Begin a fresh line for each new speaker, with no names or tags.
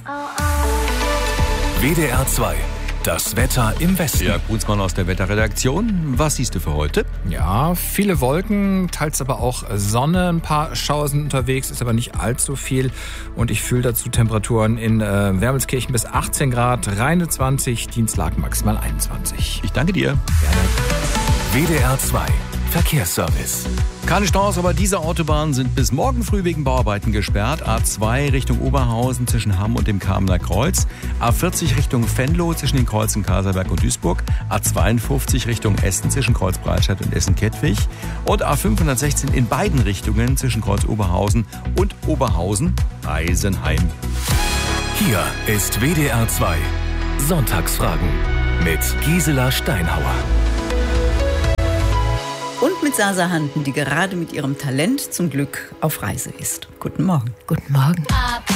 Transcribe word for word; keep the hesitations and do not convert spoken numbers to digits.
W D R zwei. Das Wetter im Westen.
Ja, Brunsmann aus der Wetterredaktion. Was siehst du für heute?
Ja, viele Wolken, teils aber auch Sonne. Ein paar Schauer sind unterwegs, ist aber nicht allzu viel. Und ich fühle dazu Temperaturen in äh, Wermelskirchen bis achtzehn Grad, Rheine zwanzig, Dienstlaken maximal einundzwanzig.
Ich danke dir.
W D R zwei. Verkehrsservice.
Keine Staus, aber diese Autobahnen sind bis morgen früh wegen Bauarbeiten gesperrt. A zwei Richtung Oberhausen zwischen Hamm und dem Kamener Kreuz. A vierzig Richtung Venlo zwischen den Kreuzen Kaserberg und Duisburg. A zweiundfünfzig Richtung Essen zwischen Kreuz Breitscheid und Essen-Kettwig. Und A fünfhundertsechzehn in beiden Richtungen zwischen Kreuz Oberhausen und Oberhausen-Eisenheim.
Hier ist W D R zwei. Sonntagsfragen mit Gisela Steinhauer.
Und mit Sasa Handen, die gerade mit ihrem Talent zum Glück auf Reise ist. Guten Morgen.
Guten Morgen.